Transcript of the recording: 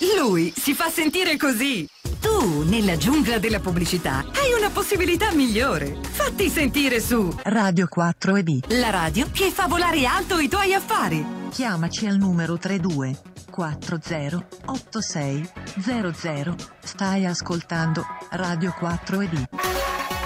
Lui si fa sentire così. Tu, nella giungla della pubblicità, hai una possibilità migliore. Fatti sentire su Radio 4EB, la radio che fa volare alto i tuoi affari. Chiamaci al numero 32 40 86 00. Stai ascoltando Radio 4EB.